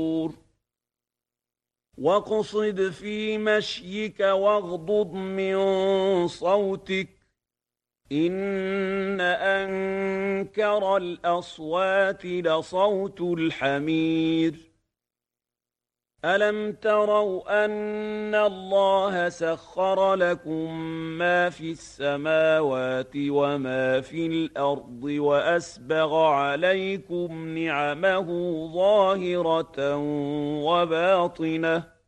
واقصد في مشيك واغضض من صوتك إن أنكر الأصوات لصوت الحمير ألم تروا أن الله سخر لكم ما في السماوات وما في الأرض وأسبغ عليكم نعمه ظاهرة وباطنة